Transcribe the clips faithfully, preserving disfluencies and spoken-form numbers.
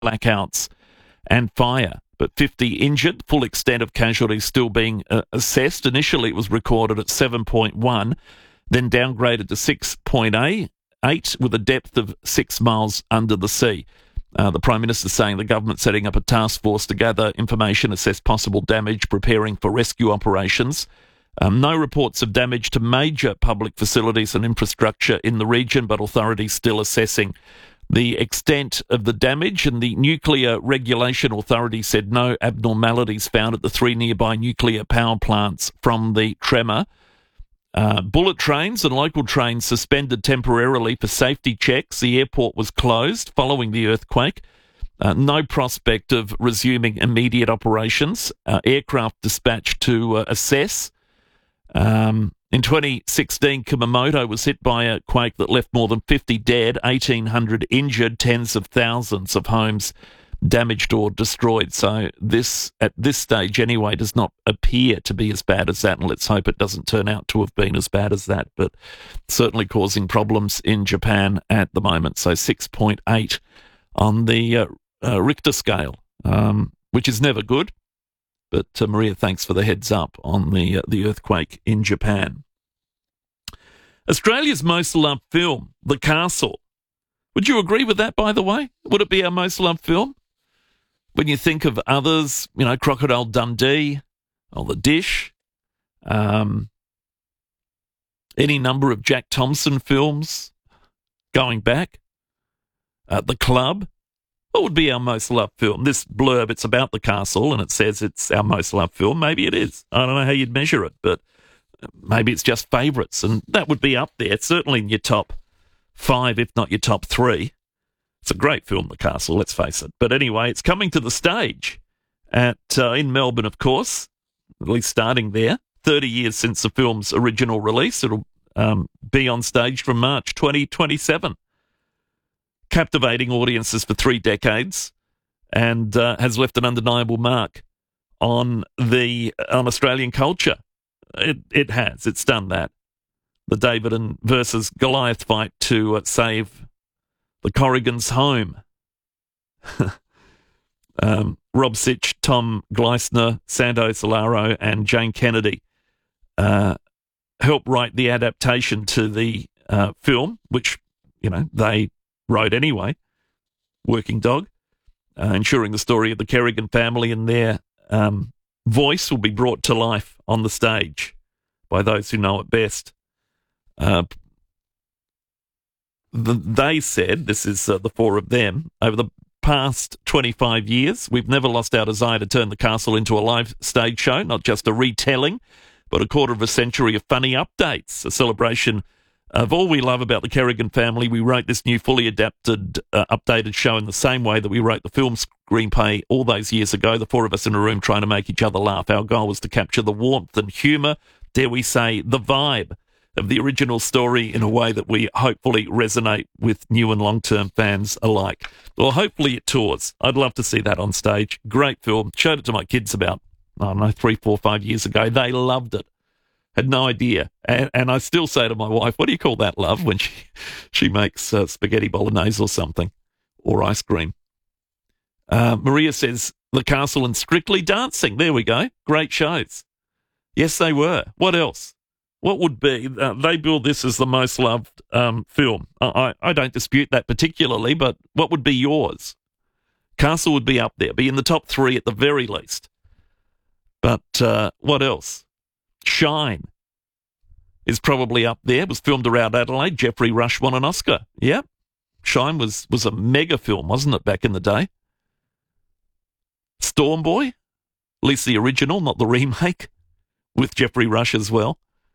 blackouts and fire. But fifty injured, full extent of casualties still being uh, assessed. Initially, it was recorded at seven point one, then downgraded to six point eight with a depth of six miles under the sea. Uh, the Prime Minister saying the government setting up a task force to gather information, assess possible damage, preparing for rescue operations. Um, no reports of damage to major public facilities and infrastructure in the region, but authorities still assessing the extent of the damage. And the Nuclear Regulation Authority said no abnormalities found at the three nearby nuclear power plants from the tremor. Uh, bullet trains and local trains suspended temporarily for safety checks. The airport was closed following the earthquake. Uh, no prospect of resuming immediate operations. Uh, aircraft dispatched to uh, assess. Um, in twenty sixteen, Kumamoto was hit by a quake that left more than fifty dead, eighteen hundred injured, tens of thousands of homes damaged or destroyed. So this, at this stage anyway, does not appear to be as bad as that, and let's hope it doesn't turn out to have been as bad as that, but certainly causing problems in Japan at the moment. So six point eight on the uh, uh, Richter scale, um, which is never good. But uh, Maria, thanks for the heads up on the uh, the earthquake in Japan. Australia's most loved film, The Castle. Would you agree with that, by the way? Would it be our most loved film? When you think of others, you know, Crocodile Dundee, or The Dish, um, any number of Jack Thompson films going back, uh, The Club. What would be our most loved film? This blurb, it's about the castle, and it says it's our most loved film. Maybe it is. I don't know how you'd measure it, but maybe it's just favourites, and that would be up there. It's certainly in your top five, if not your top three. It's a great film, The Castle, let's face it. But anyway, it's coming to the stage at uh, in Melbourne, of course, at least starting there. thirty years since the film's original release. It'll um, be on stage from March twenty twenty-seven. Captivating audiences for three decades, and uh, has left an undeniable mark on the on Australian culture. It it has. It's done that. The David and versus Goliath fight to uh, save the Corrigans' home. um, Rob Sitch, Tom Gleisner, Sando Solaro, and Jane Kennedy uh, helped write the adaptation to the uh, film, which, you know, they wrote anyway, Working Dog, uh, ensuring the story of the Kerrigan family and their um, voice will be brought to life on the stage by those who know it best. Uh, the, they said, this is uh, the four of them, over the past twenty-five years, we've never lost our desire to turn the castle into a live stage show, not just a retelling, but a quarter of a century of funny updates, a celebration of all we love about the Kerrigan family. We wrote this new fully adapted, uh, updated show in the same way that we wrote the film screenplay all those years ago, the four of us in a room trying to make each other laugh. Our goal was to capture the warmth and humour, dare we say, the vibe of the original story in a way that we hopefully resonate with new and long-term fans alike. Well, hopefully it tours. I'd love to see that on stage. Great film. Showed it to my kids about, I don't know, three, four, five years ago. They loved it. Had no idea. And, and I still say to my wife, what do you call that, love, when she, she makes uh, spaghetti bolognese or something, or ice cream? Uh, Maria says, The Castle and Strictly Dancing. There we go. Great shows. Yes, they were. What else? What would be? Uh, they build this as the most loved um, film. I, I don't dispute that particularly, but what would be yours? Castle would be up there, be in the top three at the very least. But uh, what else? Shine is probably up there. It was filmed around Adelaide. Geoffrey Rush won an Oscar. Yeah. Shine was, was a mega film, wasn't it, back in the day? Storm Boy, at least the original, not the remake, with Geoffrey Rush as well.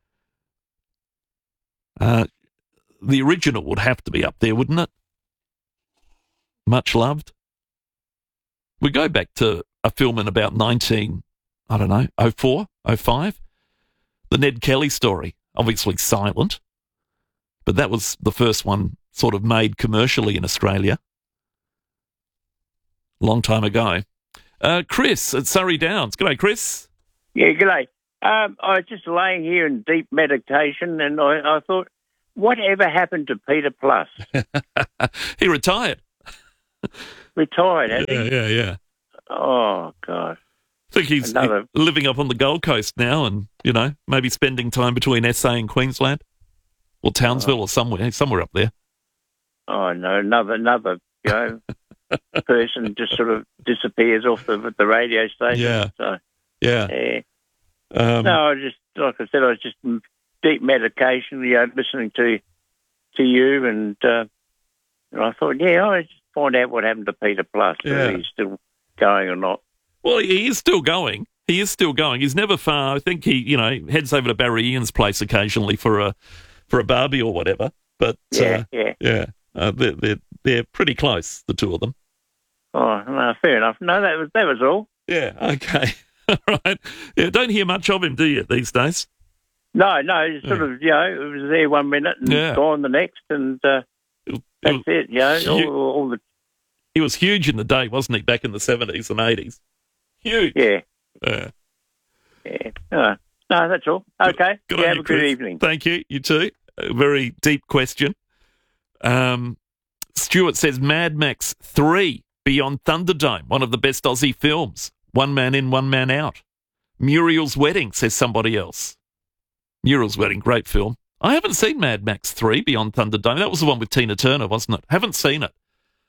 Uh, the original would have to be up there, wouldn't it? Much loved. We go back to a film in about nineteen, I don't know, oh four, oh five. The Ned Kelly story, obviously silent, but that was the first one sort of made commercially in Australia. Long time ago. Uh, Chris at Surrey Downs. G'day, Chris. Yeah, g'day. Um, I was just laying here in deep meditation, and I, I thought, whatever happened to Peter Plus? He retired. Retired, has Yeah, he? yeah, yeah. Oh, God. I think he's Another- living up on the Gold Coast now and, you know, maybe spending time between S A and Queensland or Townsville or somewhere, somewhere up there. Oh, no, another, another, you know, person just sort of disappears off the, the radio station. Yeah. So, Yeah. yeah. Um, No, I just, like I said, I was just in deep medication, you know, listening to to you, and, uh, and I thought, yeah, I'll just find out what happened to Peter Plus, Yeah. whether he's still going or not. Well, he is still going. He is still going. He's never far. I think he, you know, heads over to Barry Ian's place occasionally for a for a barbie or whatever. But Yeah, uh, yeah. yeah, uh, they're, they're they're pretty close, the two of them. Oh, no, fair enough. No, that was that was all. Yeah. Okay. All right. Yeah. Don't hear much of him, do you, these days? No, no, it's sort of, you know, it was there one minute and Yeah. gone the next, and uh, It- that's it- it, you know, you- all, all the, He was huge in the day, wasn't he? Back in the seventies and eighties. Huge. yeah, Yeah. yeah. Uh, no, that's all. Okay, Good you on have you, a good Chris. evening. Thank you. You too. A very deep question. Um, Stuart says Mad Max three, Beyond Thunderdome, one of the best Aussie films. One man in, one man out. Muriel's Wedding, says somebody else. Muriel's Wedding, great film. I haven't seen Mad Max three, Beyond Thunderdome. That was the one with Tina Turner, wasn't it? Haven't seen it.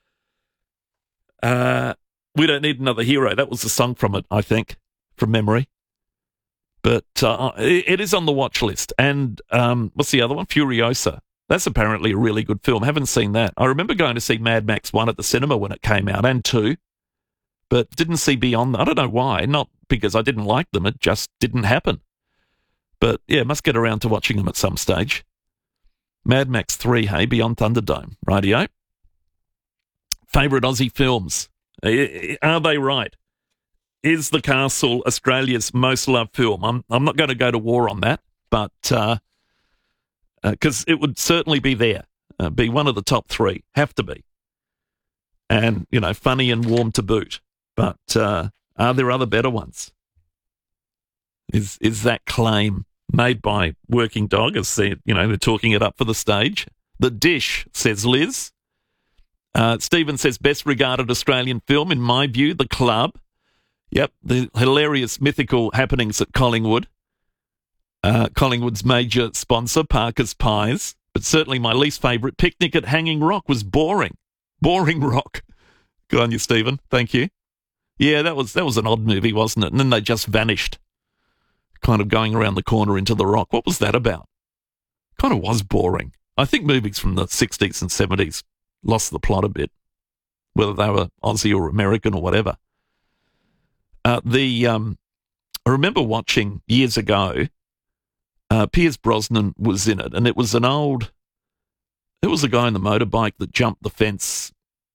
Uh, We Don't Need Another Hero. That was the song from it, I think, from memory. But uh, it, it is on the watch list. And um, what's the other one? Furiosa. That's apparently a really good film. Haven't seen that. I remember going to see Mad Max one at the cinema when it came out, and two, but didn't see Beyond. I don't know why. Not because I didn't like them. It just didn't happen. But, yeah, must get around to watching them at some stage. Mad Max three, hey, Beyond Thunderdome. Rightio. Favourite Aussie films. Are they right? Is The Castle Australia's most loved film? I'm I'm not going to go to war on that, but because uh, uh, it would certainly be there, uh, be one of the top three, have to be, and you know, funny and warm to boot. But uh, are there other better ones? Is is that claim made by Working Dog? As they, you know, they're talking it up for the stage. The Dish, says Liz. Uh, Stephen says best regarded Australian film in my view, The Club. Yep, the hilarious mythical happenings at Collingwood. Uh, Collingwood's major sponsor, Parker's Pies. But certainly my least favourite, Picnic at Hanging Rock, was boring. Boring Rock. Good on you, Stephen. Thank you. Yeah, that was that was an odd movie, wasn't it? And then they just vanished. Kind of going around the corner into the rock. What was that about? Kind of was boring. I think movies from the sixties and seventies lost the plot a bit, whether they were Aussie or American or whatever. Uh, the um, I remember watching years ago, uh, Pierce Brosnan was in it, and it was an old, it was a guy on the motorbike that jumped the fence,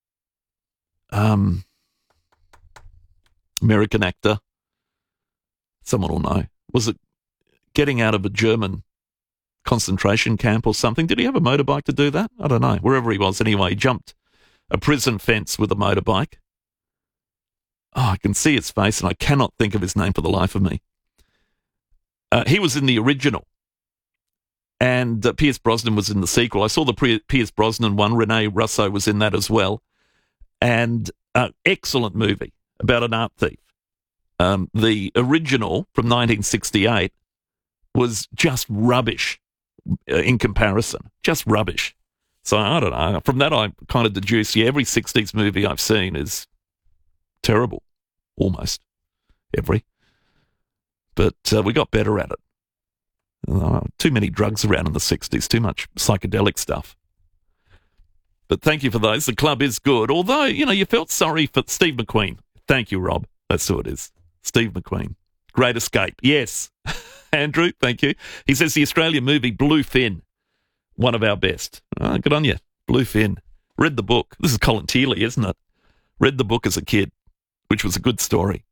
um, American actor, someone will know. Was it getting out of a German concentration camp or something? Did he have a motorbike to do that? I don't know. Wherever he was, anyway, he jumped a prison fence with a motorbike. Oh, I can see his face, and I cannot think of his name for the life of me. Uh, he was in the original, and uh, Pierce Brosnan was in the sequel. I saw the Pre- Pierce Brosnan one. Rene Russo was in that as well. And uh, excellent movie about an art thief. Um, the original from nineteen sixty-eight was just rubbish uh, in comparison. Just rubbish. So I don't know. From that, I kind of deduce, yeah, every sixties movie I've seen is terrible, almost every. But uh, we got better at it. Uh, too many drugs around in the sixties, too much psychedelic stuff. But thank you for those. The Club is good. Although, you know, you felt sorry for Steve McQueen. Thank you, Rob. That's who it is. Steve McQueen. Great Escape. Yes. Andrew, thank you. He says the Australian movie Bluefin, one of our best. Oh, good on you. Bluefin. Read the book. This is Colin Teeley, isn't it? Read the book as a kid, which was a good story.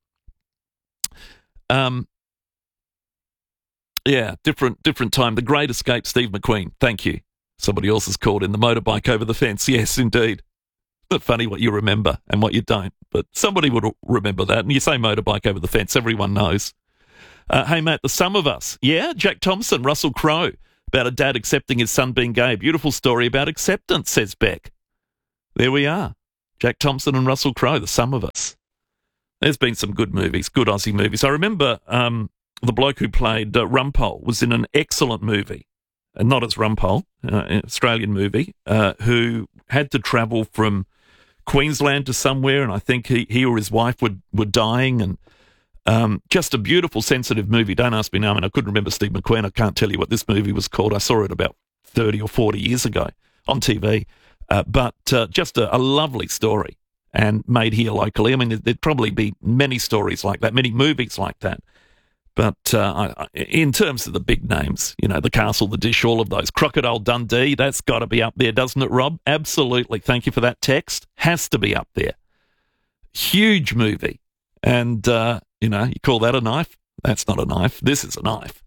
Um, yeah, different different time. The Great Escape, Steve McQueen. Thank you. Somebody else has called in. The motorbike over the fence. Yes, indeed. Not funny what you remember and what you don't, but somebody would remember that. And you say motorbike over the fence, everyone knows. Uh, hey, Matt, The Sum of Us. Yeah, Jack Thompson, Russell Crowe, about a dad accepting his son being gay. Beautiful story about acceptance, says Beck. There we are. Jack Thompson and Russell Crowe, The Sum of Us. There's been some good movies, good Aussie movies. I remember um, the bloke who played uh, Rumpole was in an excellent movie, uh, not as Rumpole, uh, an Australian movie, uh, who had to travel from Queensland to somewhere, and I think he, he or his wife were, were dying, and um, just a beautiful, sensitive movie. Don't ask me now. I mean, I couldn't remember Steve McQueen. I can't tell you what this movie was called. I saw it about thirty or forty years ago on T V, uh, but uh, just a, a lovely story, and made here locally. I mean, there'd probably be many stories like that, many movies like that. But uh, I, in terms of the big names, you know, The Castle, The Dish, all of those. Crocodile Dundee, that's got to be up there, doesn't it, Rob? Absolutely. Thank you for that text. Has to be up there. Huge movie. And, uh, you know, you call that a knife? That's not a knife. This is a knife.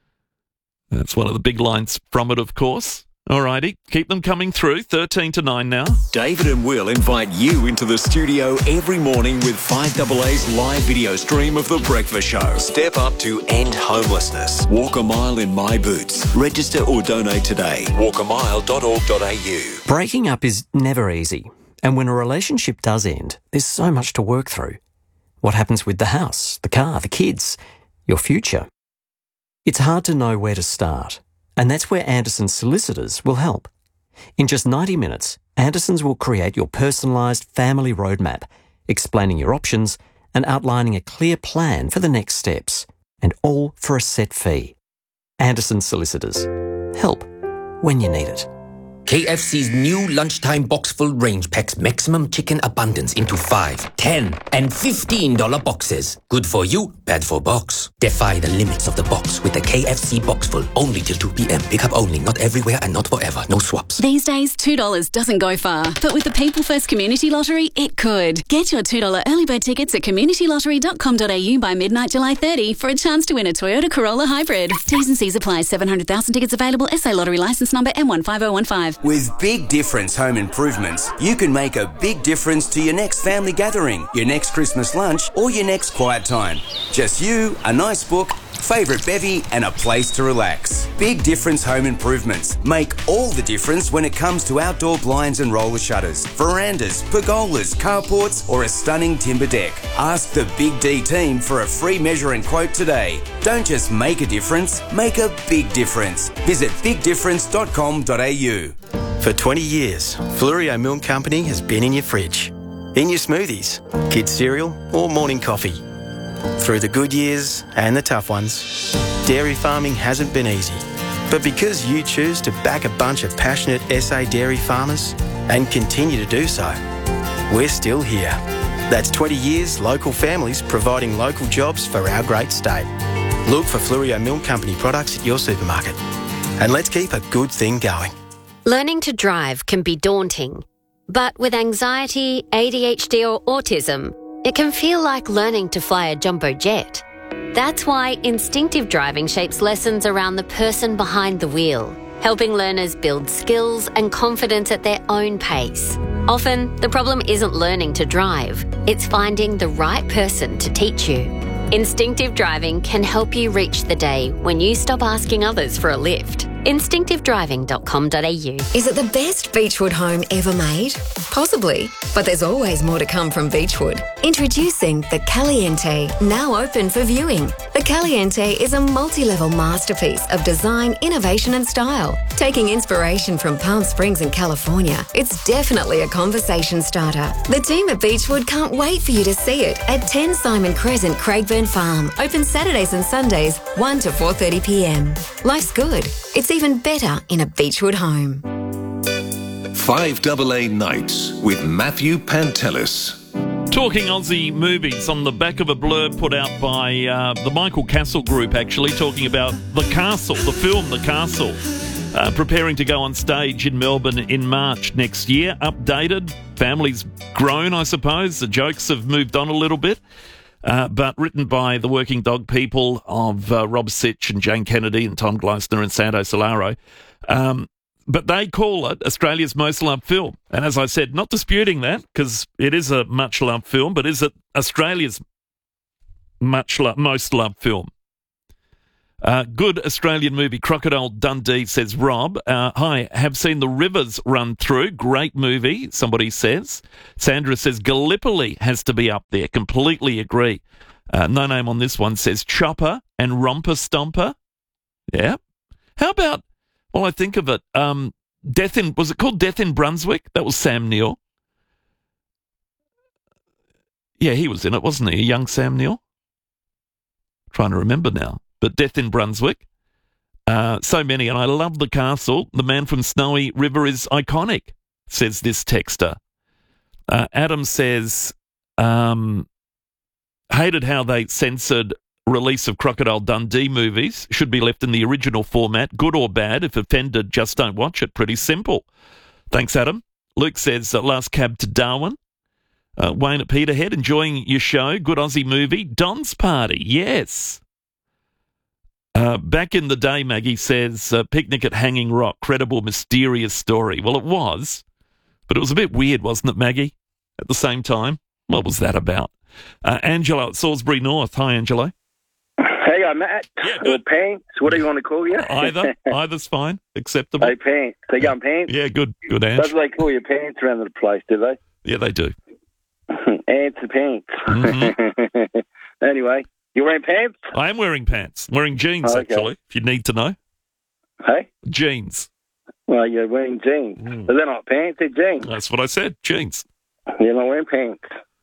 That's one of the big lines from it, of course. All righty, keep them coming through. thirteen to nine now. David and Will invite you into the studio every morning with five A A's live video stream of The Breakfast Show. Step up to end homelessness. Walk a mile in my boots. Register or donate today. walk a mile dot org dot a u. Breaking up is never easy. And when a relationship does end, there's so much to work through. What happens with the house, the car, the kids, your future? It's hard to know where to start. And that's where Anderson's Solicitors will help. In just ninety minutes, Anderson's will create your personalised family roadmap, explaining your options and outlining a clear plan for the next steps, and all for a set fee. Anderson's Solicitors. Help when you need it. K F C's new lunchtime box full range packs maximum chicken abundance into five, ten, and fifteen dollar boxes. Good for you, bad for box. Defy the limits of the box with the K F C box full. Only till two p.m. Pickup only, not everywhere and not forever. No swaps. These days, two dollars doesn't go far. But with the People First Community Lottery, it could. Get your two dollar early bird tickets at community lottery dot com dot a u by midnight July thirtieth for a chance to win a Toyota Corolla Hybrid. T's and C's apply. seven hundred thousand tickets available. S A Lottery licence number M one five oh one five. With Big Difference Home Improvements, you can make a big difference to your next family gathering, your next Christmas lunch, or your next quiet time. Just you, a nice book, favourite bevy, and a place to relax. Big Difference Home Improvements make all the difference when it comes to outdoor blinds and roller shutters, verandas, pergolas, carports, or a stunning timber deck. Ask the Big D team for a free measure and quote today. Don't just make a difference, make a big difference. Visit big difference dot com dot a u. For twenty years, Flurio Milk Company has been in your fridge, in your smoothies, kids' cereal, or morning coffee. Through the good years and the tough ones, dairy farming hasn't been easy. But because you choose to back a bunch of passionate S A dairy farmers and continue to do so, we're still here. That's twenty years local families providing local jobs for our great state. Look for Flurio Milk Company products at your supermarket. And let's keep a good thing going. Learning to drive can be daunting, but with anxiety, A D H D or autism, it can feel like learning to fly a jumbo jet. That's why instinctive driving shapes lessons around the person behind the wheel, helping learners build skills and confidence at their own pace. Often, the problem isn't learning to drive, it's finding the right person to teach you. Instinctive driving can help you reach the day when you stop asking others for a lift. instinctive driving dot com dot a u. Is it the best Beechwood home ever made? Possibly, but there's always more to come from Beechwood. Introducing the Caliente, now open for viewing. The Caliente is a multi-level masterpiece of design, innovation and style. Taking inspiration from Palm Springs and California, it's definitely a conversation starter. The team at Beechwood can't wait for you to see it at ten Simon Crescent, Craigburn Farm. Open Saturdays and Sundays, one to four thirty p.m. Life's good. It's even better in a Beechwood home. five A A Nights with Matthew Pantelis. Talking Aussie movies on the back of a blurb put out by uh, the Michael Castle Group, actually, talking about The Castle, the film The Castle, uh, preparing to go on stage in Melbourne in March next year. Updated, family's grown, I suppose. The jokes have moved on a little bit. Uh, but written by the working dog people of uh, Rob Sitch and Jane Kennedy and Tom Gleisner and Sando Solaro. Um, but they call it Australia's most loved film. And as I said, not disputing that, because it is a much-loved film, but is it Australia's much lo- most loved film? Uh, good Australian movie, Crocodile Dundee, says Rob. Uh, hi, have seen The Rivers run through. Great movie, somebody says. Sandra says Gallipoli has to be up there. Completely agree. Uh, no name on this one says Chopper and Romper Stomper. Yeah. How about, well, I think of it, um, Death in, was it called Death in Brunswick? That was Sam Neill. Yeah, he was in it, wasn't he? A young Sam Neill? Trying to remember now. But Death in Brunswick. Uh, so many, and I love the castle. The Man from Snowy River is iconic, says this texter. Uh, Adam says, um, hated how they censored release of Crocodile Dundee movies. Should be left in the original format. Good or bad. If offended, just don't watch it. Pretty simple. Thanks, Adam. Luke says, uh, last cab to Darwin. Uh, Wayne at Peterhead, enjoying your show. Good Aussie movie. Don's Party, yes. Uh, back in the day, Maggie says, uh, Picnic at Hanging Rock, credible, mysterious story. Well, it was, but it was a bit weird, wasn't it, Maggie? At the same time, what was that about? Uh, Angelo at Salisbury North. Hi, Angelo. Hey, I'm Matt. Yeah, or Pants, what do you want to call you? Either. Either's fine. Acceptable. Hey, Pants. They going Pants? Yeah, good. Good, Ange. That's what they call you, Pants, around the place, do they? Yeah, they do. Ants and Pants. Mm-hmm. Anyway, you wearing pants? I am wearing pants. Wearing jeans, okay. actually, if you need to know. Hey? Jeans. Well, you're wearing jeans. Mm. But they're not pants, they're jeans. That's what I said, jeans. You're not wearing pants.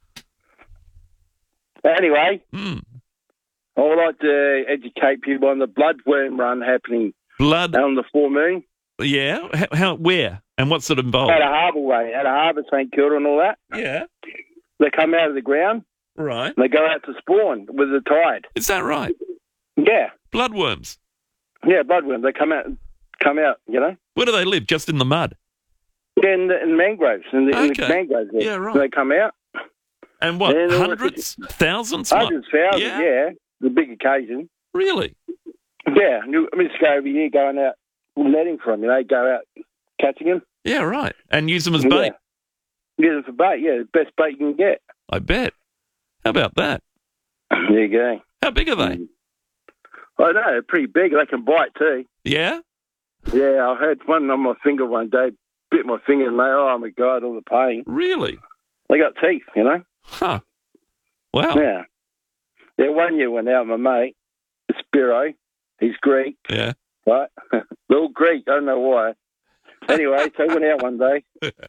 Anyway, mm. I would like to educate people on the bloodworm run happening Blood on the full moon. Yeah? How, how? Where? And what's it involved? At a harbour way, at a harbour, St Kilda and all that. Yeah. They come out of the ground. Right. And they go out to spawn with the tide. Is that right? Yeah. Bloodworms? Yeah, bloodworms. They come out, come out, you know. Where do they live? Just in the mud? Yeah, in the in mangroves. In the, okay. in the mangroves there. Yeah, right. So they come out. And what, and hundreds? Thousands? Hundreds, what? thousands, yeah. yeah. The big occasion. Really? Yeah. I just go over here going out netting for them, you know, go out catching them. Yeah, right. And use them as bait? Yeah. Use them for bait, yeah. The best bait you can get. I bet. How about that? There you go. How big are they? I know, they're pretty big. They can bite too. Yeah? Yeah, I had one on my finger one day, bit my finger and they, oh my God, all the pain. Really? They got teeth, you know? Huh. Wow. Yeah. Yeah, one year went out with my mate, Spiro. He's Greek. Yeah. Right? They're all Greek, I don't know why. Anyway, so he went out one day.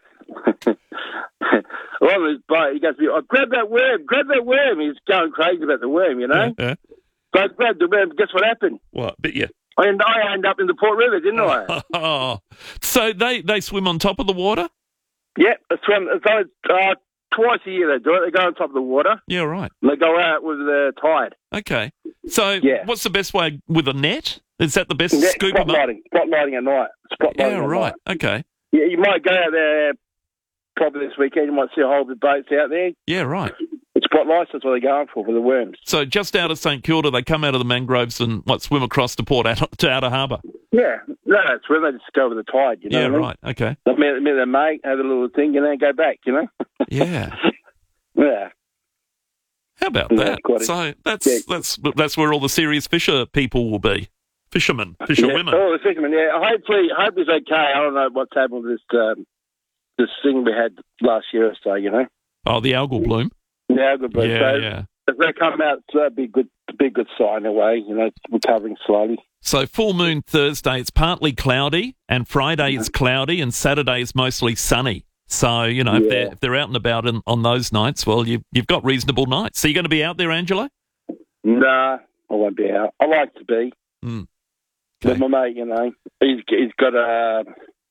On his boat, he goes, oh, grab that worm, grab that worm. He's going crazy about the worm, you know? Yeah. So I grabbed the worm. Guess what happened? What? Bit you? I ended, I ended up in the Port River, didn't I? Oh. So they, they swim on top of the water? Yeah, they swim. So, uh, twice a year they do it. They go on top of the water. Yeah, right. And they go out with the tide. Okay. So yeah. What's the best way? With a net? Is that the best? Yeah, scoop them up? Spotlighting. Spotlighting at night. Spotlighting yeah, at right. Night. Okay. Yeah, you might go out there probably this weekend. You might see a whole bit of boats out there. Yeah, right. It's spotlights. That's what they're going for, for the worms. So just out of St Kilda, they come out of the mangroves and, what, swim across to Port, out, to Outer Harbour? Yeah. No, that's where they just go with the tide, you know Yeah, what right. I mean? Okay. They meet, meet their mate, have a little thing, and then go back, you know? Yeah. Yeah. How about Yeah, that? quite a- So that's yeah. that's that's where all the serious fisher people will be. Fishermen, fisherwomen. Yeah. Oh, the fishermen, yeah. Hopefully, hope it's okay. I don't know what's happened with this, um, this thing we had last year or so, you know? Oh, the algal bloom. Yeah, good. But Yeah, so yeah. if they come out, so that'd be a good, be a good sign in a way, you know, it's recovering slowly. So full moon Thursday, it's partly cloudy, and Friday it's cloudy, and Saturday is mostly sunny. So, you know, if, Yeah. they're, if they're out and about in, on those nights, well, you, you've got reasonable nights. So you're going to be out there, Angelo? Nah, I won't be out. I like to be. Mm. But my mate, you know, he's he's got a,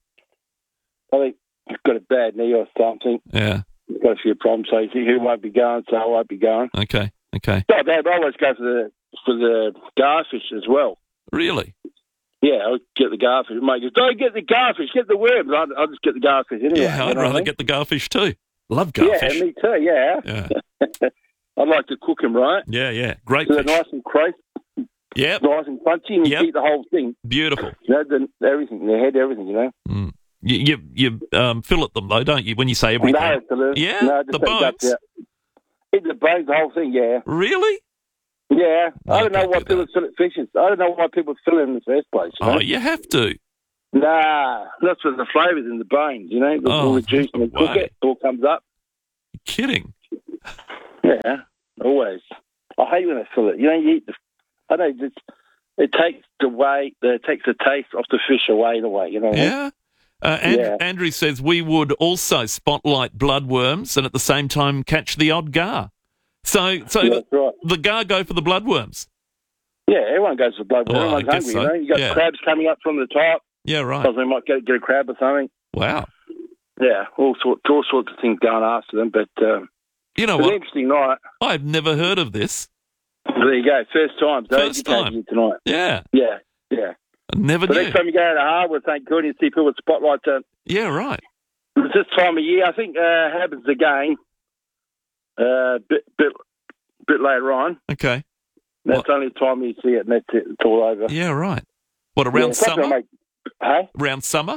I think he's got a bad knee or something. Yeah. He's got a few problems, so he he won't be going, so I won't be going. Okay, okay. Not bad, but I always go for the for the garfish as well. Really? Yeah, I'll get the garfish. Mate goes, don't get the garfish, get the worms. I'll, I'll just get the garfish anyway. Yeah, I'd you know rather what I mean? get the garfish too. Love garfish. Yeah, me too, yeah. Yeah. I'd like to cook them, right? Yeah, yeah. Great So they're fish. nice and crisp, Yep. nice and crunchy, and you Yep. eat the whole thing. Beautiful. You know, the, everything, the head, everything, you know? Mm. You, you, you um, fillet them, though, don't you, when you say everything? No, absolutely. Yeah? No, The just bones? yeah. Eat the bones, the whole thing, yeah. Really? Yeah, I don't know can't why do people fill it fishes. I don't know why people fill it in the first place. You know? Oh, you have to. Nah, that's what the flavour's in the bones, you know. The, Oh, all the juice and the no cook way. it, all comes up. You're kidding. Yeah, always. I hate when they fill it. You know, you eat the... I don't know, it's, it takes the way, it takes the taste off the fish away in a way, you know what I mean? Yeah. Uh, and, Yeah. Andrew says we would also spotlight bloodworms and at the same time catch the odd gar. So, so Yeah, the, that's right. the gar go for the bloodworms. Yeah, everyone goes for blood. Oh, I Everyone's guess hungry, so. you know. You got Yeah. crabs coming up from the top. Yeah, right. Because they might get, get a crab or something. Wow. Yeah, all sorts, all sorts of things going after them. But um, You know it's an what? interesting night. I've never heard of this. There you go. First time. So First educating time. you tonight. Yeah. Yeah, yeah. I never The knew. next time you go to Harwood, thank God, you see people with spotlights on. Yeah, right. It's this time of year. I think uh, happens again. A uh, bit, bit, bit later on. Okay. That's What? only the time you see it, and that's it. It's all over. Yeah, right. What, around Yeah, something summer? Make, hey? Around summer?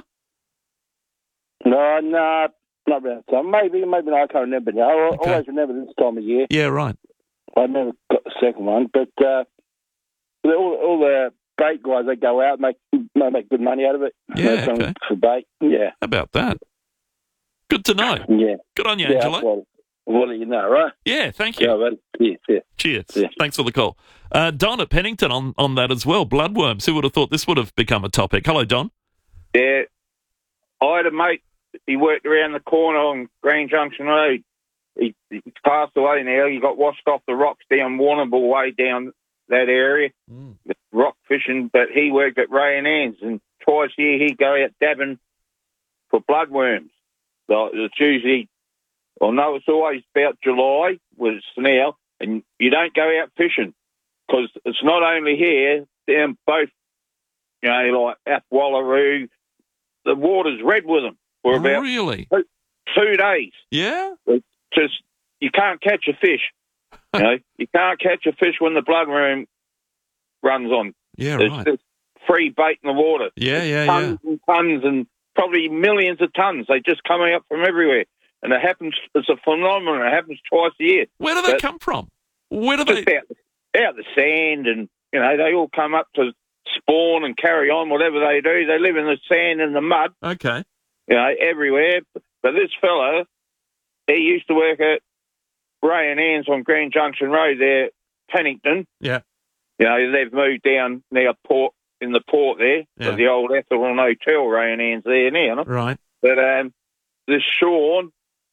No, no, not around summer. Maybe, maybe not. I can't remember now. I Okay. always remember this time of year. Yeah, right. I never got the second one, but uh, all, all the bait guys, they go out, make they make good money out of it. Yeah, They come okay. for bait. Yeah, How about that? Good to know. yeah. Good on you, yeah, Angelo. Well, we'll let you know, right? Yeah, thank you. Yeah, buddy. Yeah, yeah. Cheers. Yeah. Thanks for the call. Uh, Don at Pennington on, on that as well. Bloodworms. Who would have thought this would have become a topic? Hello, Don. Yeah. I had a mate, he worked around the corner on Green Junction Road. He, he's passed away now. He got washed off the rocks down Warrnambool way down that area, Mm. with rock fishing, but he worked at Ray and Ann's, and twice a year he'd go out dabbing for bloodworms. So it's usually, well, no, it's always about July, with now, and you don't go out fishing, because it's not only here, down both, you know, like up Wallaroo, the water's red with them for Oh, about really? two, two days. Yeah? Just, you can't catch a fish. You know, you can't catch a fish when the bloodworm runs on. Yeah, There's right. just free bait in the water. Yeah, yeah, tons yeah. and tons and probably millions of tons. They just coming up from everywhere. And it happens, it's a phenomenon. It happens twice a year. Where do they But come from? Where do they... Just out, out the sand, and, you know, they all come up to spawn and carry on, whatever they do. They live in the sand and the mud, Okay. you know, everywhere. But this fella, he used to work at Ray and Ann's on Green Junction Road there, Pennington. Yeah. You know, they've moved down near port, in the port there, Yeah. to the old Ethelwyn Hotel, Ray and Ann's there now. Right. But um, this Sean,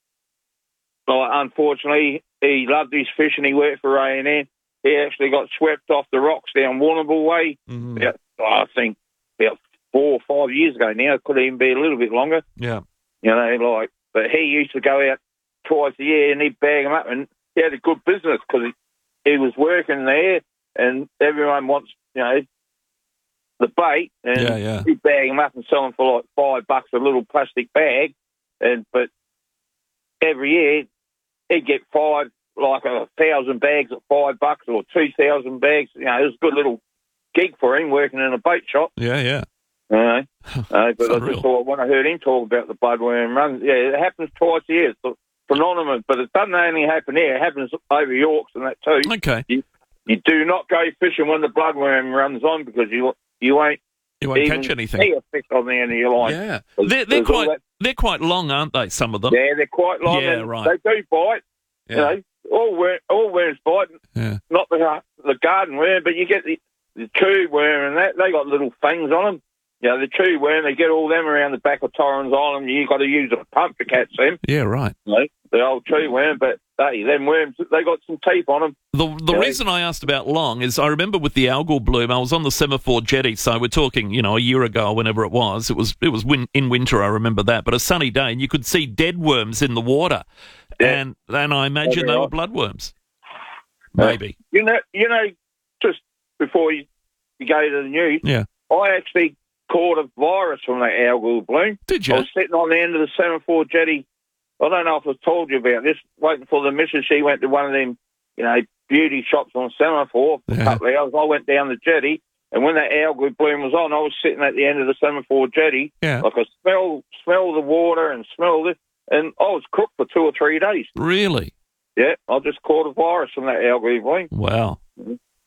well, unfortunately, he loved his fishing. He worked for Ray and Ann. He actually got swept off the rocks down Warrnambool way. Mhm. About, I think about four or five years ago now. It could even be a little bit longer. Yeah. You know, like, but he used to go out twice a year and he'd bag them up, and he had a good business because he, he was working there, and everyone wants, you know, the bait, and Yeah, yeah. he'd bag them up and sell them for like five bucks a little plastic bag, and but every year he'd get five, like a thousand bags at five bucks or two thousand bags. You know, it was a good little gig for him working in a bait shop. Yeah, yeah. You know, uh, but It's I unreal. just thought when I heard him talk about the bloodworm run, yeah, it happens twice a year. It's a phenomenon, but it doesn't only happen here. It happens over Yorks and that too. Okay. You, you do not go fishing when the bloodworm runs on, because you you won't You won't even catch anything. see a fish on the end of your line. Yeah. There's- They're, they're there's all quite that- they're quite long, aren't they, some of them? Yeah, they're quite long. Yeah, and right. They do bite. Yeah. You know, all worm, all worms bite. Yeah. Not the the garden worm, but you get the the tube worm and that. They got little fangs on them. You know, the tube worm, they get all them around the back of Torrens Island. You got to use a pump to catch them. Yeah, right. You know, the old tube worm, but hey, them worms, they got some teeth on them. The the Yeah. reason I asked about long is I remember with the algal bloom, I was on the Semaphore jetty, so we're talking, you know, a year ago or whenever it was. It was it was win- in winter, I remember that, but a sunny day, and you could see dead worms in the water, Yeah. and and I imagine Yeah, they were right. bloodworms. Maybe. You know, you know, just before you, you go to the news, Yeah. I actually caught a virus from that algal bloom. Did I you? was sitting on the end of the Semaphore jetty. I don't know if I told you about this. Waiting for the missus, she went to one of them, you know, beauty shops on Semaphore for Yeah. a couple of hours. I went down the jetty, and when that algal bloom was on, I was sitting at the end of the Semaphore jetty. Yeah. I could smell smell the water and smell it, and I was cooked for two or three days. Really? Yeah, I just caught a virus from that algal bloom. Wow.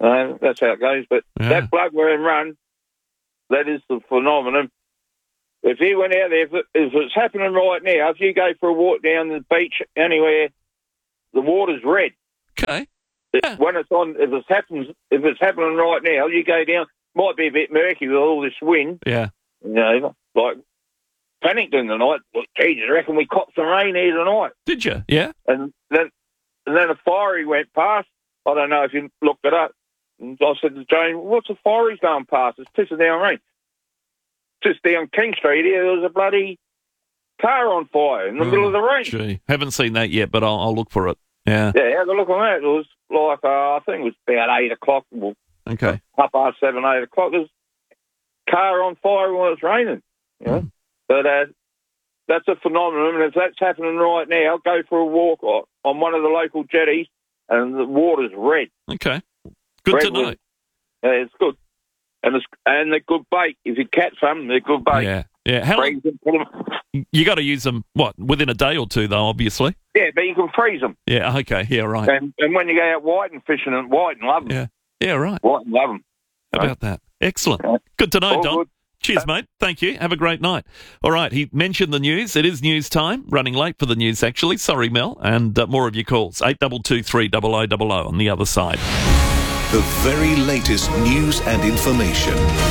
Uh, that's how it goes. But Yeah. that bloodworm run, that is the phenomenon. If you went out there, if, it, if it's happening right now, if you go for a walk down the beach anywhere, the water's red. Okay. It, when it's on, if it's happens, if it's happening right now, you go down. Might be a bit murky with all this wind. Yeah. You know, like Paddington tonight. Well, geez, I reckon we copped some rain here tonight. Did you? Yeah. And then, and then a fiery went past. I don't know if you looked it up. And I said to Jane, "What's a fiery going past? It's pissing down rain." Just down King Street here, there was a bloody car on fire in the Oh, middle of the rain. Gee, haven't seen that yet, but I'll, I'll look for it. Yeah. Yeah, have a look on that. It was like, uh, I think it was about eight o'clock, well, Okay. half past seven, eight o'clock. There's a car on fire when it's raining. You know? Mm. But uh, that's a phenomenon, and if that's happening right now, go for a walk on on one of the local jetties, and the water's red. Okay. Good Red to know. with- Yeah, it's good. And it's, and they're good bait. If you catch some, they're good bait. Yeah. Yeah. How long, Freeze them, put 'em- you got to use them, what, within a day or two, though, obviously? Yeah, but you can freeze them. Yeah. Okay. Yeah, right. And, and when you go out whiting fishing, and whiting love them. Yeah. Yeah, right. Whiting love them. How about that? Excellent. Good to know, All Don. good. Cheers, mate. Thank you. Have a great night. All right, he mentioned the news. It is news time. Running late for the news, actually. Sorry, Mel. And uh, more of your calls. eight two two three double oh double oh on the other side. The very latest news and information.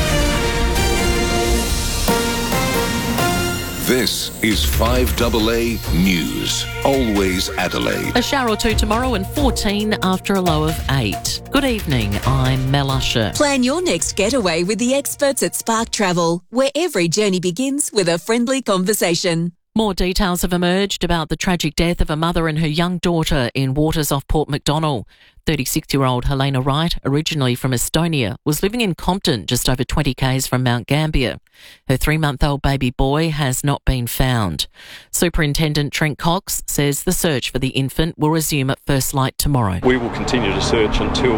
This is five A A News. Always Adelaide. A shower or two tomorrow and fourteen after a low of eight. Good evening, I'm Mel Usher. Plan your next getaway with the experts at Spark Travel, where every journey begins with a friendly conversation. More details have emerged about the tragic death of a mother and her young daughter in waters off Port Macdonnell. thirty-six-year-old Helena Wright, originally from Estonia, was living in Compton, just over twenty kays from Mount Gambier. Her three-month-old baby boy has not been found. Superintendent Trent Cox says the search for the infant will resume at first light tomorrow. We will continue to search until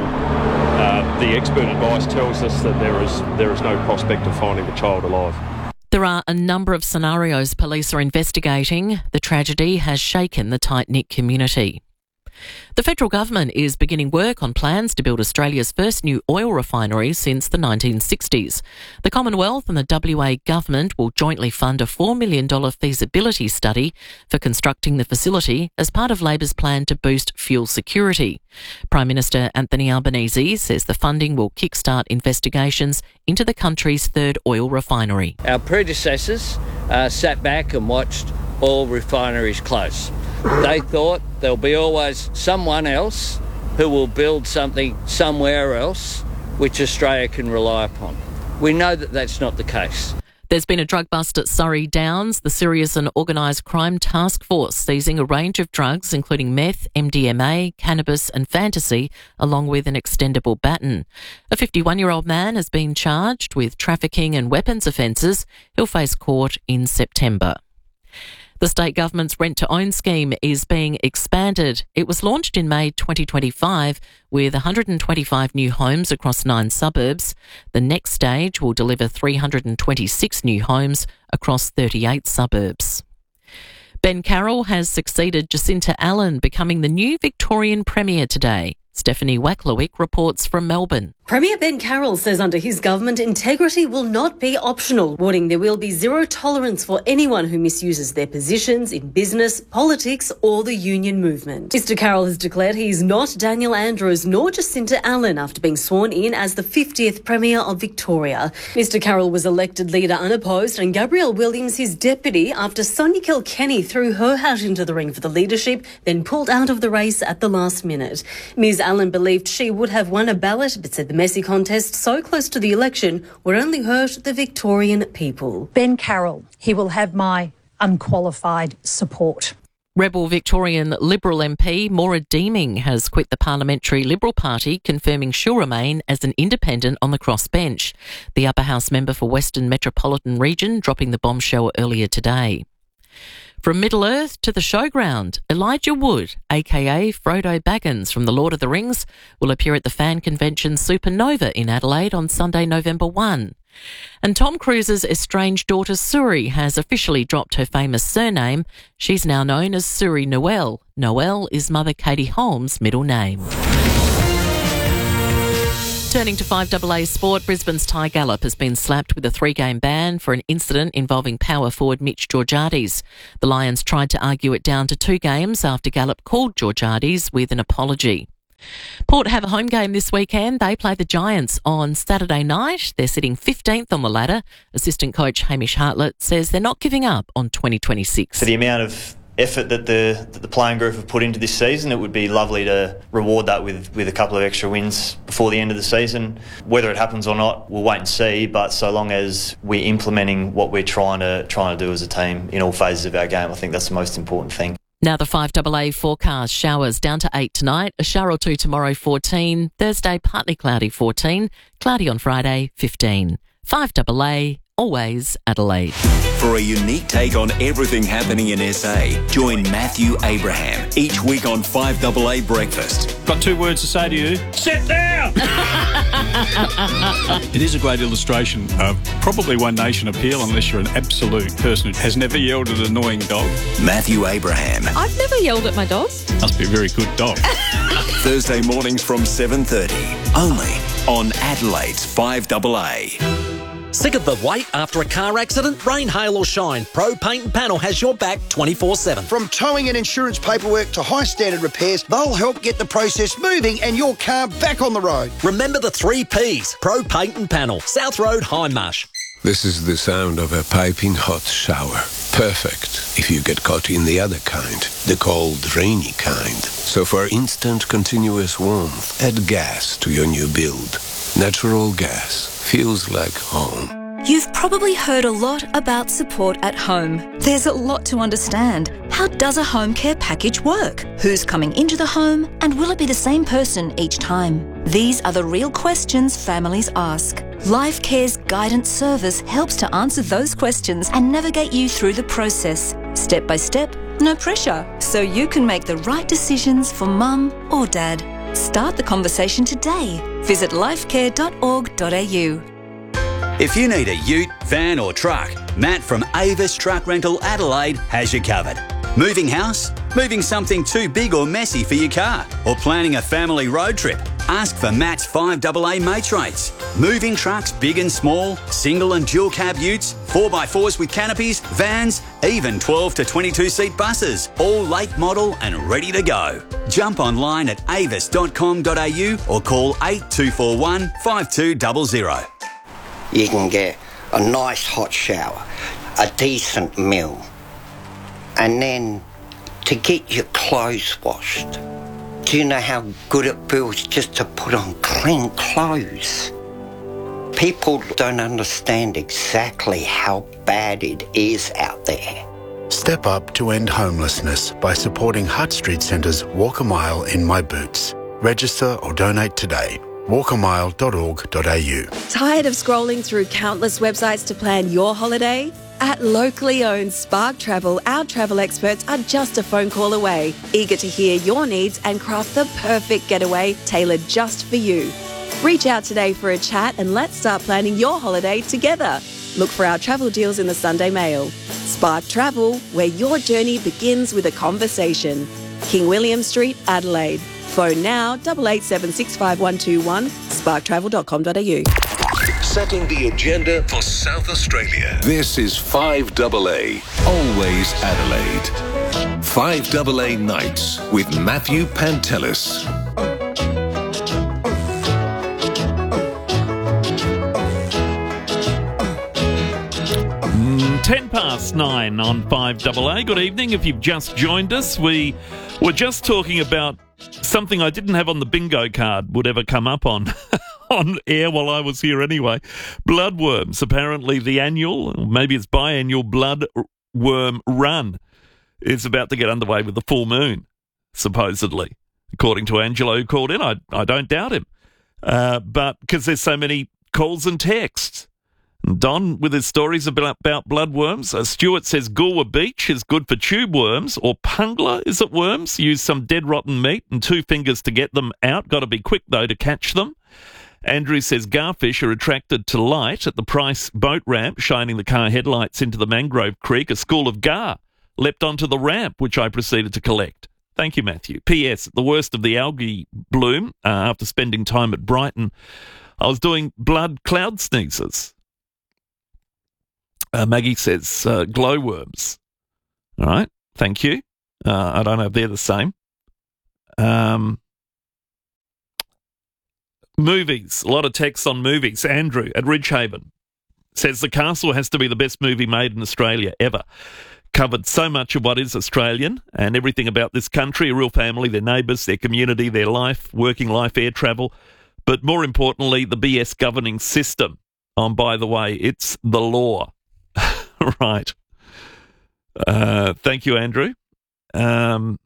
uh, the expert advice tells us that there is there is no prospect of finding the child alive. There are a number of scenarios police are investigating. The tragedy has shaken the tight-knit community. The federal government is beginning work on plans to build Australia's first new oil refinery since the nineteen sixties. The Commonwealth and the W A government will jointly fund a four million dollars feasibility study for constructing the facility as part of Labor's plan to boost fuel security. Prime Minister Anthony Albanese says the funding will kickstart investigations into the country's third oil refinery. Our predecessors uh, sat back and watched oil refineries close. They thought there'll be always someone else who will build something somewhere else which Australia can rely upon. We know that that's not the case. There's been a drug bust at Surrey Downs. The Serious and Organised Crime Task Force seizing a range of drugs, including meth, M D M A, cannabis and fantasy, along with an extendable baton. A fifty-one-year-old man has been charged with trafficking and weapons offences. He'll face court in September. The state government's rent-to-own scheme is being expanded. It was launched in May twenty twenty-five with one hundred twenty-five new homes across nine suburbs. The next stage will deliver three hundred twenty-six new homes across thirty-eight suburbs. Ben Carroll has succeeded Jacinta Allen, becoming the new Victorian Premier today. Stephanie Wacklewick reports from Melbourne. Premier Ben Carroll says under his government, integrity will not be optional, warning there will be zero tolerance for anyone who misuses their positions in business, politics or the union movement. Mister Carroll has declared he is not Daniel Andrews nor Jacinta Allen after being sworn in as the fiftieth Premier of Victoria. Mister Carroll was elected leader unopposed and Gabrielle Williams his deputy after Sonia Kilkenny threw her hat into the ring for the leadership, then pulled out of the race at the last minute. Miz Allen believed she would have won a ballot but said the messy contest so close to the election would only hurt the Victorian people. Ben Carroll, he will have my unqualified support. Rebel Victorian Liberal M P Maura Deeming has quit the Parliamentary Liberal Party, confirming she'll remain as an independent on the crossbench. The Upper House member for Western Metropolitan Region dropping the bombshell earlier today. From Middle-earth to the showground, Elijah Wood, aka Frodo Baggins from The Lord of the Rings, will appear at the fan convention Supernova in Adelaide on Sunday, November first. And Tom Cruise's estranged daughter Suri has officially dropped her famous surname. She's now known as Suri Noel. Noel is Mother Katie Holmes' middle name. Turning to five A A sport, Brisbane's Ty Gallop has been slapped with a three-game ban for an incident involving power forward Mitch Georgiades. The Lions tried to argue it down to two games after Gallop called Georgiades with an apology. Port have a home game this weekend. They play the Giants on Saturday night. They're sitting fifteenth on the ladder. Assistant coach Hamish Hartlett says they're not giving up on twenty twenty-six. For the amount of effort that the that the playing group have put into this season, it would be lovely to reward that with, with a couple of extra wins before the end of the season. Whether it happens or not, we'll wait and see, but so long as we're implementing what we're trying to trying to do as a team in all phases of our game, I think that's the most important thing. Now the five A A forecast: showers down to eight tonight, a shower or two tomorrow fourteen, Thursday partly cloudy fourteen, cloudy on Friday fifteen. five A A, always Adelaide. For a unique take on everything happening in S A, join Matthew Abraham each week on five A A Breakfast. Got two words to say to you. Sit down! It is a great illustration of probably One Nation appeal unless you're an absolute person who has never yelled at an annoying dog. Matthew Abraham. I've never yelled at my dog. Must be a very good dog. Thursday mornings from seven thirty, only on Adelaide's five A A. Sick of the wait after a car accident? Rain, hail or shine, Pro Paint and Panel has your back twenty-four seven. From towing and insurance paperwork to high standard repairs, they'll help get the process moving and your car back on the road. Remember the three P's. Pro Paint and Panel, South Road, Hindmarsh. This is the sound of a piping hot shower. Perfect if you get caught in the other kind, the cold, rainy kind. So for instant, continuous warmth, add gas to your new build. Natural gas feels like home. You've probably heard a lot about support at home. There's a lot to understand. How does a home care package work? Who's coming into the home? And will it be the same person each time? These are the real questions families ask. Life Care's guidance service helps to answer those questions and navigate you through the process. Step by step, no pressure. So you can make the right decisions for mum or dad. Start the conversation today. Visit lifecare dot org dot a u. If you need a ute, van or truck, Matt from Avis Truck Rental Adelaide has you covered. Moving house? Moving something too big or messy for your car? Or planning a family road trip? Ask for Matt's five A A mates rates. Moving trucks big and small, single and dual cab utes, four by fours with canopies, vans, even twelve to twenty-two seat buses, all late model and ready to go. Jump online at avis dot com dot a u or call eight two four one, five two zero zero. You can get a nice hot shower, a decent meal, and then to get your clothes washed. Do you know how good it feels just to put on clean clothes? People don't understand exactly how bad it is out there. Step up to end homelessness by supporting Hutt Street Centre's Walk a Mile in My Boots. Register or donate today. walk a mile dot org dot a u. Tired of scrolling through countless websites to plan your holiday? At locally owned Spark Travel, our travel experts are just a phone call away, eager to hear your needs and craft the perfect getaway tailored just for you. Reach out today for a chat and let's start planning your holiday together. Look for our travel deals in the Sunday Mail. Spark Travel, where your journey begins with a conversation. King William Street, Adelaide. Phone now, eight eight seven six five one two one, spark travel dot com dot a u. Setting the agenda for South Australia. This is five A A, always Adelaide. five A A Nights with Matthew Pantelis. ten past nine on five A A. Good evening. If you've just joined us, we were just talking about something I didn't have on the bingo card would ever come up on on air while I was here anyway. Bloodworms. Apparently the annual, or maybe it's biannual bloodworm run is about to get underway with the full moon, supposedly. According to Angelo who called in, I, I don't doubt him. Uh, but because there's so many calls and texts. Don, with his stories about, about bloodworms. Uh, Stuart says Goolwa Beach is good for tube worms, or pungler, is it worms? Use some dead rotten meat and two fingers to get them out. Got to be quick, though, to catch them. Andrew says garfish are attracted to light at the Price boat ramp, shining the car headlights into the mangrove creek. A school of gar leapt onto the ramp, which I proceeded to collect. Thank you, Matthew. P S. The worst of the algae bloom, uh, after spending time at Brighton, I was doing blood cloud sneezes. Uh, Maggie says uh, glowworms. All right, thank you. Uh, I don't know if they're the same. Um, movies, a lot of texts on movies. Andrew at Ridgehaven says The Castle has to be the best movie made in Australia ever. Covered so much of what is Australian and everything about this country, a real family, their neighbours, their community, their life, working life, air travel, but more importantly, the B S governing system. Oh, and by the way, it's the law. Right. Uh, thank you, Andrew. Um,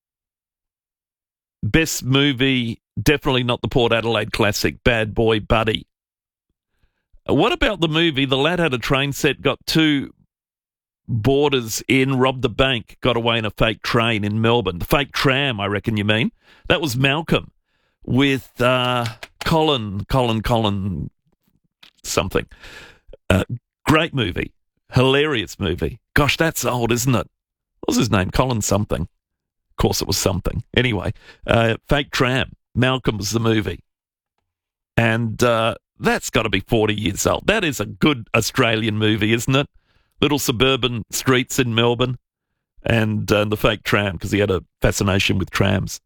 best movie, definitely not the Port Adelaide classic, Bad Boy Buddy. What about the movie, the lad had a train set, got two boarders in, robbed the bank, got away in a fake train in Melbourne. The fake tram, I reckon you mean. That was Malcolm with uh, Colin, Colin, Colin something. Uh, great movie. Hilarious movie. Gosh, that's old, isn't it? What was his name? Colin something. Of course it was something. Anyway, uh, fake tram. Malcolm was the movie. And uh, that's got to be forty years old. That is a good Australian movie, isn't it? Little suburban streets in Melbourne and uh, the fake tram, because he had a fascination with trams.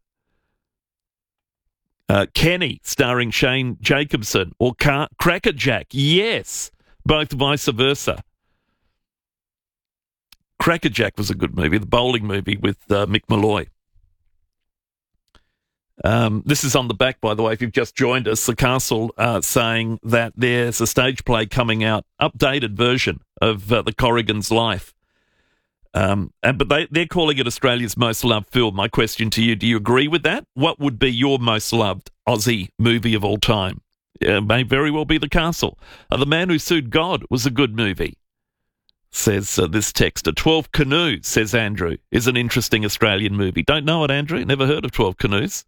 Uh, Kenny, starring Shane Jacobson, or Car- Crackerjack. Yes, both vice versa. Crackerjack was a good movie, the bowling movie with uh, Mick Malloy. Um, this is on the back, by the way, if you've just joined us, The Castle uh, saying that there's a stage play coming out, updated version of uh, the Corrigan's life. Um, and, but they, they're calling it Australia's most loved film. My question to you, do you agree with that? What would be your most loved Aussie movie of all time? It may very well be The Castle. Uh, The Man Who Sued God was a good movie, says uh, this texter. twelve Canoes, says Andrew, is an interesting Australian movie. Don't know it, Andrew. Never heard of twelve Canoes.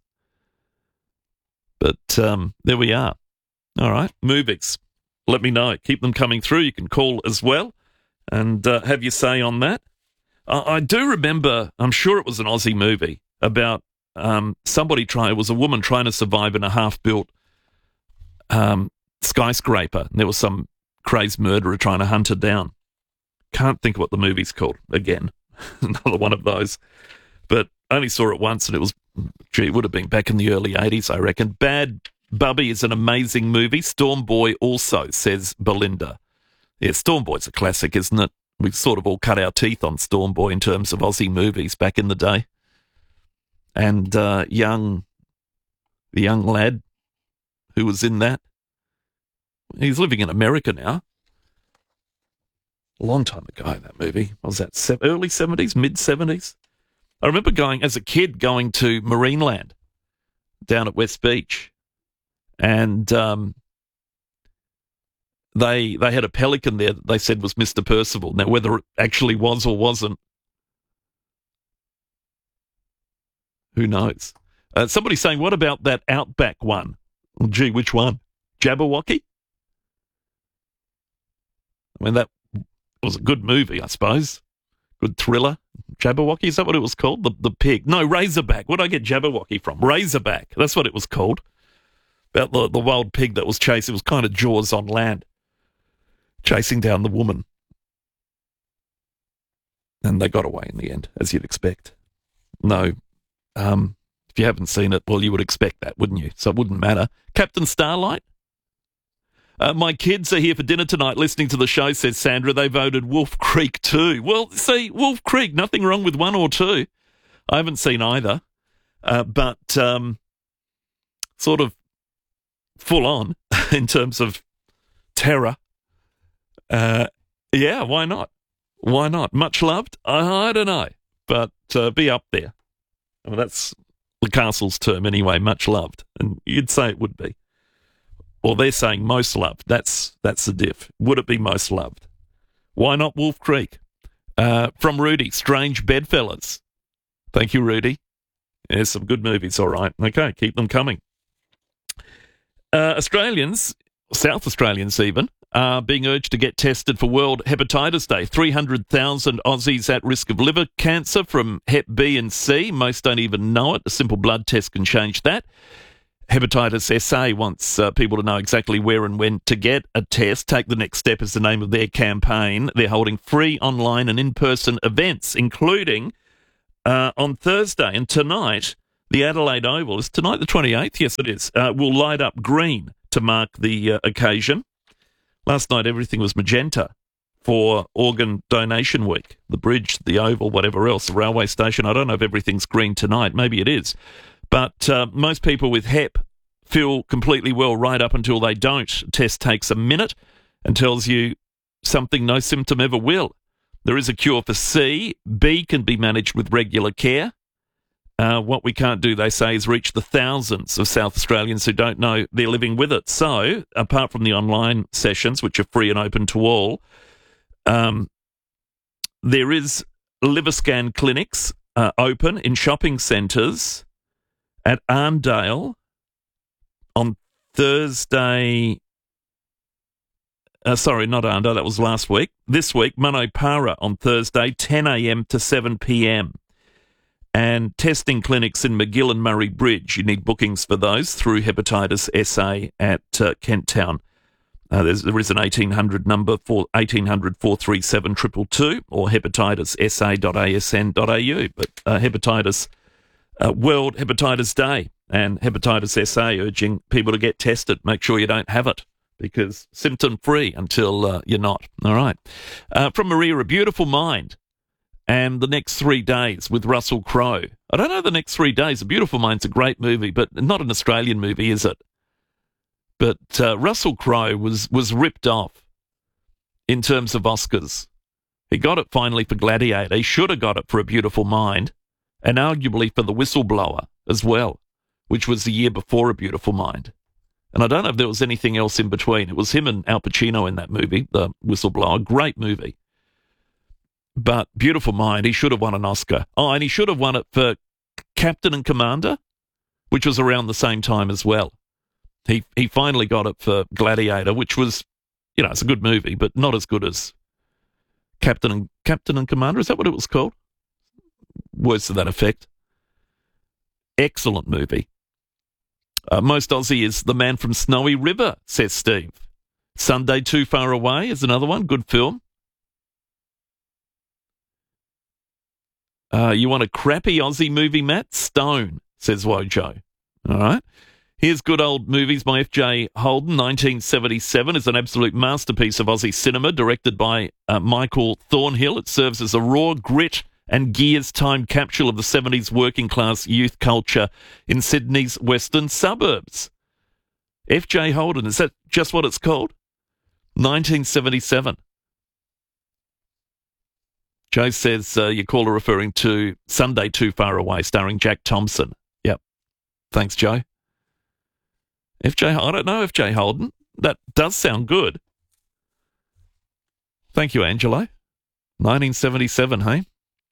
But um, there we are. All right, movies. Let me know. Keep them coming through. You can call as well and uh, have your say on that. I, I do remember, I'm sure it was an Aussie movie, about um, somebody trying, it was a woman trying to survive in a half-built um, skyscraper. And there was some crazed murderer trying to hunt her down. Can't think of what the movie's called. Again, another one of those. But I only saw it once, and it was, gee, it would have been back in the early eighties, I reckon. Bad Bubby is an amazing movie. Storm Boy also, says Belinda. Yeah, Storm Boy's a classic, isn't it? We've sort of all cut our teeth on Storm Boy in terms of Aussie movies back in the day. And uh, young, the young lad who was in that, he's living in America now. A long time ago, that movie. What was that, se- early seventies, mid-seventies? I remember going, as a kid, going to Marineland down at West Beach. And um, they they had a pelican there that they said was Mister Percival. Now, whether it actually was or wasn't, who knows? Uh, somebody's saying, what about that Outback one? Well, gee, which one? Jabberwocky? I mean, that was a good movie, I suppose. Good thriller. Jabberwocky, is that what it was called? The the pig. No, Razorback. Where did I get Jabberwocky from? Razorback. That's what it was called. About the, the wild pig that was chasing. It was kind of Jaws on land. Chasing down the woman. And they got away in the end, as you'd expect. No. Um, if you haven't seen it, well, you would expect that, wouldn't you? So it wouldn't matter. Captain Starlight? Uh, my kids are here for dinner tonight listening to the show, says Sandra. They voted Wolf Creek too. Well, see, Wolf Creek, nothing wrong with one or two. I haven't seen either. Uh, but um, sort of full on in terms of terror. Uh, yeah, why not? Why not? Much loved? I, I don't know. But uh, be up there. I mean, that's the Castle's term anyway, much loved. And you'd say it would be. Or they're saying most loved. That's that's the diff. Would it be most loved? Why not Wolf Creek? Uh, from Rudy, Strange Bedfellas. Thank you, Rudy. There's some good movies, all right. Okay, keep them coming. Uh, Australians, South Australians even, are being urged to get tested for World Hepatitis Day. three hundred thousand Aussies at risk of liver cancer from Hep B and C. Most don't even know it. A simple blood test can change that. Hepatitis S A wants uh, people to know exactly where and when to get a test. Take the Next Step is the name of their campaign. They're holding free online and in-person events, including uh, on Thursday and tonight, the Adelaide Oval. Is tonight the twenty-eighth? Yes, it is. Uh, will light up green to mark the uh, occasion. Last night, everything was magenta for Organ Donation Week. The bridge, the Oval, whatever else, the railway station. I don't know if everything's green tonight. Maybe it is. But uh, most people with Hep feel completely well right up until they don't. A test takes a minute and tells you something no symptom ever will. There is a cure for C. B can be managed with regular care. Uh, what we can't do, they say, is reach the thousands of South Australians who don't know they're living with it. So, apart from the online sessions, which are free and open to all, um, there is liver scan clinics uh, open in shopping centres at Arndale on Thursday. Uh, sorry, not Arndale, that was last week. This week, Manopara on Thursday, ten a.m. to seven p.m. And testing clinics in McGill and Murray Bridge. You need bookings for those through Hepatitis S A at uh, Kent Town. Uh, there's, there is an eighteen hundred number for eighteen hundred, four three seven, two two two or hepatitis s a dot a s n dot a u. But uh, hepatitis Uh, World Hepatitis Day and Hepatitis S A urging people to get tested. Make sure you don't have it because symptom-free until uh, you're not. All right. Uh, from Maria, A Beautiful Mind and The Next Three Days with Russell Crowe. I don't know The Next Three Days. A Beautiful Mind's a great movie, but not an Australian movie, is it? But uh, Russell Crowe was, was ripped off in terms of Oscars. He got it finally for Gladiator. He should have got it for A Beautiful Mind. And arguably for The Whistleblower as well, which was the year before A Beautiful Mind. And I don't know if there was anything else in between. It was him and Al Pacino in that movie, The Whistleblower. Great movie. But Beautiful Mind, he should have won an Oscar. Oh, and he should have won it for Captain and Commander, which was around the same time as well. He he finally got it for Gladiator, which was, you know, it's a good movie, but not as good as Captain and Captain and Commander. Is that what it was called? Words to that effect. Excellent movie. Uh, most Aussie is The Man from Snowy River, says Steve. Sunday Too Far Away is another one. Good film. Uh, you want a crappy Aussie movie, Matt? Stone, says Wojo. All right. Here's good old movies by F J Holden. nineteen seventy-seven is an absolute masterpiece of Aussie cinema, directed by uh, Michael Thornhill. It serves as a raw grit and gears time capsule of the seventies working class youth culture in Sydney's western suburbs. F J Holden, is that just what it's called? nineteen seventy-seven. Joe says uh, your caller referring to Sunday Too Far Away, starring Jack Thompson. Yep. Thanks, Joe. F J, I don't know F J Holden. That does sound good. Thank you, Angelo. nineteen seventy-seven, hey?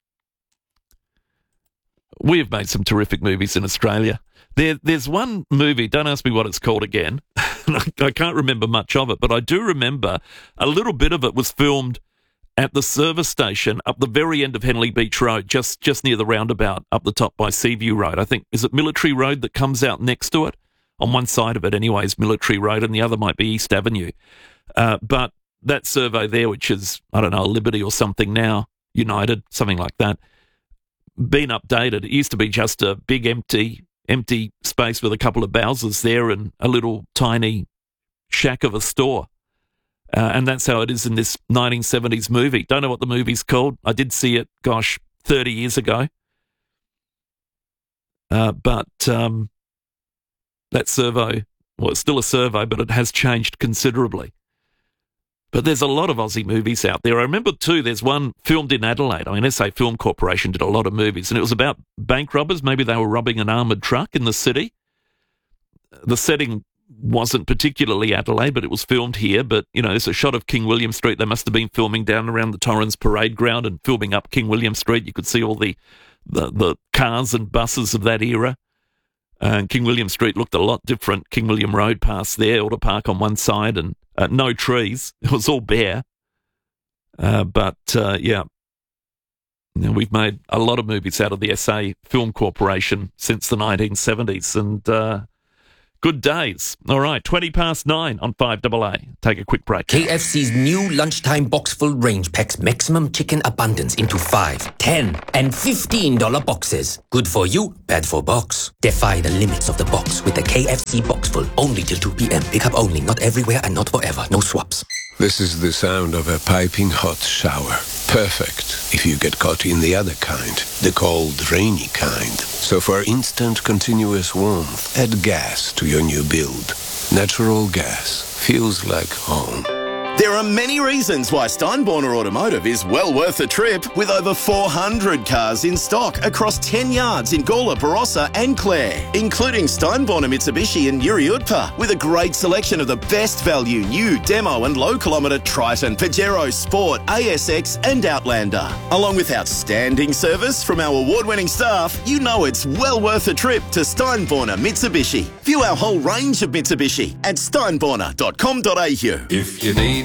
We have made some terrific movies in Australia. There, there's one movie, don't ask me what it's called again. I can't remember much of it, but I do remember a little bit of it was filmed at the service station up the very end of Henley Beach Road, just, just near the roundabout up the top by Seaview Road. I think, is it Military Road that comes out next to it? On one side of it anyway is Military Road and the other might be East Avenue. Uh, but that servo there, which is, I don't know, Liberty or something now, United, something like that, been updated. It used to be just a big empty empty space with a couple of Bowsers there and a little tiny shack of a store. Uh, and that's how it is in this nineteen seventies movie. Don't know what the movie's called. I did see it, gosh, thirty years ago. Uh, but um, that servo, well, it's still a servo, but it has changed considerably. But there's a lot of Aussie movies out there. I remember, too, there's one filmed in Adelaide. I mean, S A Film Corporation did a lot of movies, and it was about bank robbers. Maybe they were robbing an armoured truck in the city. The setting wasn't particularly Adelaide, but it was filmed here. But, you know, there's a shot of King William Street. They must have been filming down around the Torrens Parade Ground and filming up King William Street. You could see all the, the, the cars and buses of that era. And King William Street looked a lot different. King William Road passed there, Auto Park on one side, and uh, no trees. It was all bare. Uh, but, uh, yeah, you know, we've made a lot of movies out of the S A Film Corporation since the nineteen seventies, and uh, Good days. All right, twenty past nine on five double A. Take a quick break. K F C's new lunchtime box full range packs maximum chicken abundance into five, ten, and fifteen dollar boxes. Good for you, bad for box. Defy the limits of the box with the K F C box full. Only till two p.m. Pick up only, not everywhere and not forever. No swaps. This is the sound of a piping hot shower. Perfect if you get caught in the other kind, the cold, rainy kind. So for instant, continuous warmth, add gas to your new build. Natural gas feels like home. There are many reasons why Steinborner Automotive is well worth a trip, with over four hundred cars in stock across ten yards in Gawler, Barossa and Clare, including Steinborner Mitsubishi and Yuri Utpa, with a great selection of the best value new demo and low kilometre Triton, Pajero, Sport, A S X and Outlander. Along with outstanding service from our award-winning staff, you know it's well worth a trip to Steinborner Mitsubishi. View our whole range of Mitsubishi at steinborner dot com dot a u. If you need